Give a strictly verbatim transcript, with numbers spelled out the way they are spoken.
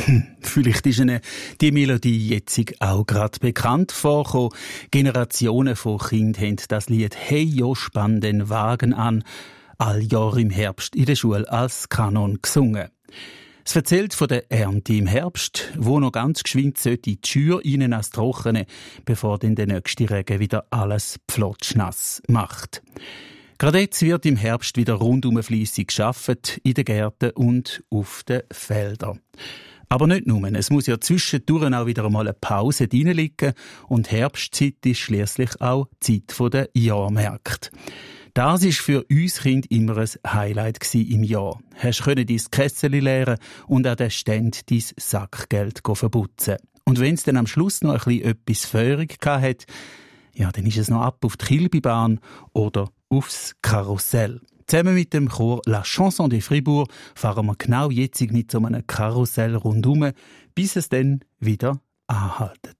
Vielleicht ist Ihnen die Melodie jetzt auch gerade bekannt vorgekommen. Generationen von Kindern haben das Lied «Hey jo, spann den Wagen an» all Jahr im Herbst in der Schule als Kanon gesungen. Es erzählt von der Ernte im Herbst, wo noch ganz geschwind sollte die Schür rein ans Trockene, bevor dann der nächste Regen wieder alles pflotschnass macht. Gerade jetzt wird im Herbst wieder rundum fleissig gearbeitet, in den Gärten und auf den Feldern. Aber nicht nur, es muss ja zwischendurch auch wieder einmal eine Pause reinliegen und Herbstzeit ist schliesslich auch die Zeit der Jahrmärkte. Das war für uns Kinder immer ein Highlight im Jahr. Hast können dein Kesseli leeren und an den Ständen dein Sackgeld verputzen. Und wenn es dann am Schluss noch ein bisschen etwas Feurig hatte, ja, dann ist es noch ab auf die Kilbibahn oder aufs Karussell. Zusammen mit dem Chor La Chanson de Fribourg fahren wir genau jetzt mit so einem Karussell rundum, bis es dann wieder anhaltet.